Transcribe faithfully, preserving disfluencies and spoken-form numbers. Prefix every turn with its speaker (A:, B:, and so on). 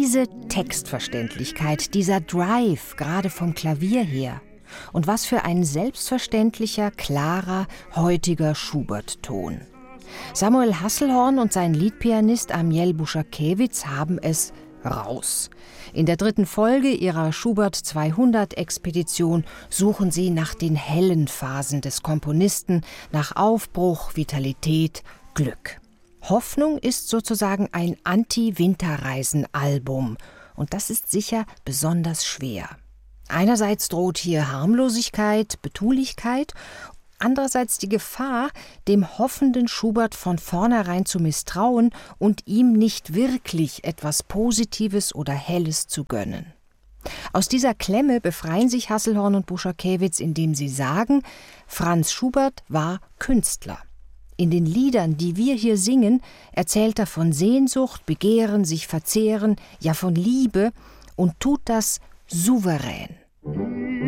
A: Diese Textverständlichkeit, dieser Drive, gerade vom Klavier her. Und was für ein selbstverständlicher, klarer, heutiger Schubert-Ton. Samuel Hasselhorn und sein Liedpianist Amiel Buschakewitz haben es raus. In der dritten Folge ihrer Schubert zweihundert-Expedition suchen sie nach den hellen Phasen des Komponisten, nach Aufbruch, Vitalität, Glück. Hoffnung ist sozusagen ein Anti-Winterreisen-Album und das ist sicher besonders schwer. Einerseits droht hier Harmlosigkeit, Betulichkeit, andererseits die Gefahr, dem hoffenden Schubert von vornherein zu misstrauen und ihm nicht wirklich etwas Positives oder Helles zu gönnen. Aus dieser Klemme befreien sich Hasselhorn und Buschakewitz, indem sie sagen, Franz Schubert war Künstler. In den Liedern, die wir hier singen, erzählt er von Sehnsucht, Begehren, sich verzehren, ja von Liebe und tut das souverän.